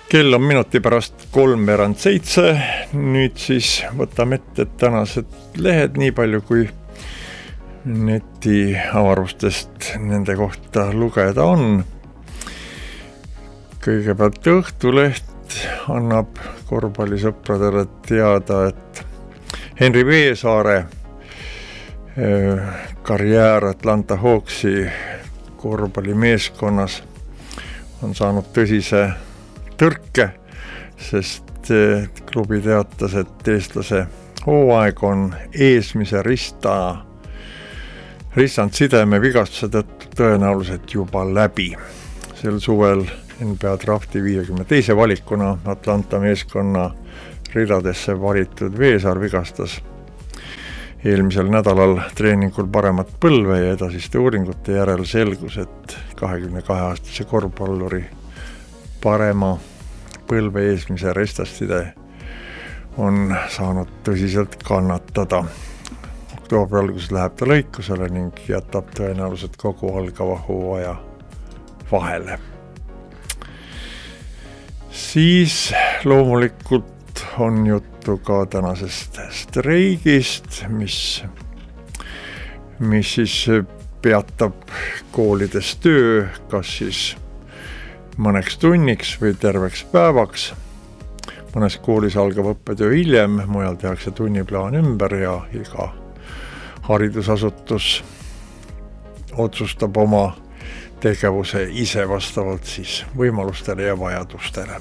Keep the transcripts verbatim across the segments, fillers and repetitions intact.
Kell on minuti pärast kolmveerand seitse, nüüd siis võtame ette tänased lehed, nii palju kui neti avarustest nende kohta lugeda on. Kõigepealt Õhtuleht annab korvpallisõpradele teada, et Henri Veesaare karjäär Atlanta Hawksi korvpallimeeskonnas on saanud tõsise tõrke, sest klubi teatas, et eestlase hooaeg on eesmise rista, ristant sideme vigastuse tõttu tõenäoliselt juba läbi. Sel suvel N B A drafti viiekümne teise valikuna Atlanta meeskonna ridadesse valitud Veesaar vigastas eelmisel nädalal treeningul paremat põlve ja edasiste uuringute järel selgus, et kahekümne kahe aastase korvpalluri parema põlve eesmise restastide on saanud tõsiselt kannatada. Oktoobri alguses läheb ta lõikusele ning jätab tõenäoliselt kogu algava hooaja vahele. Siis loomulikult on juttu ka tänasest streigist, mis, mis siis peatab koolides töö, kas siis mõneks tunniks või terveks päevaks. Mõnes koolis algab õppetöö hiljem, mujal tehakse tunniplaan ümber ja iga haridusasutus otsustab oma tegevuse ise vastavalt siis võimalustele ja vajadustele.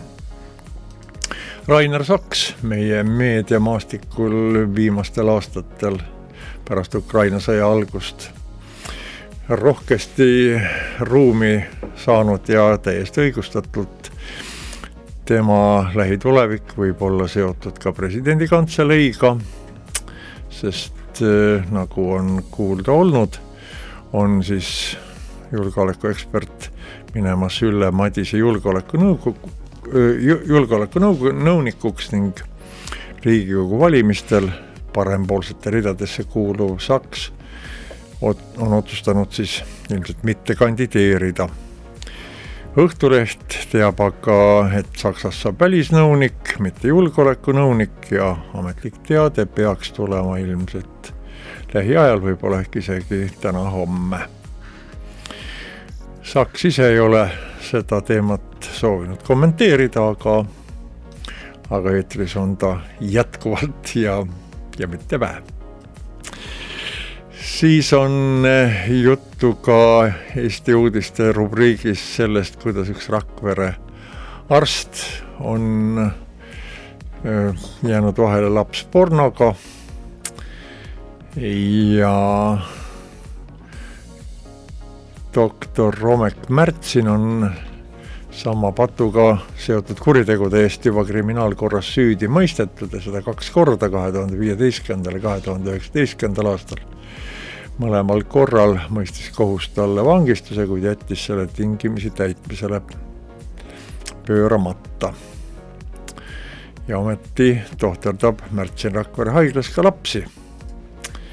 Rainer Saks, meie meediamaastikul viimastel aastatel pärast Ukraina sõja algust rohkesti ruumi saanud ja täiesti õigustatult. Tema lähitulevik võib olla seotud ka presidendi kantseleiga, sest nagu on kuulda olnud, on siis julgeolekuekspert minemas Ülle Madise julgeolekunõukogu, julgeolekunõunikuks ning Riigikogu valimistel parempoolsete ridadesse kuuluv Saks on otsustanud siis ilmselt mitte kandideerida. Õhtuleht teab aga, et Saksas saab välisnõunik, mitte julgeolekunõunik ja ametlik teade peaks tulema ilmselt lähiajal, võib-olla ehk isegi täna homme. Saks ise ei ole seda teemat soovinud kommenteerida, aga, aga eetris on ta jätkuvalt ja, ja mitte vähem. Siis on juttu ka Eesti uudiste rubriigis sellest, kuidas üks Rakvere arst on jäänud vahele lapspornoga ja doktor Romek Märtsin on sama patuga seotud kuritegude eest juba kriminaalkorras süüdi mõistetud ja seda kaks korda kahe tuhande viieteistkümnendal ja kahe tuhande üheksateistkümnendal aastal. Mõlemal korral mõistis kohus talle vangistuse, kuid jättis selle tingimisi täitmisele pööramata. Ja ometi tohterdab Märtsin Rakvere haiglas ka lapsi.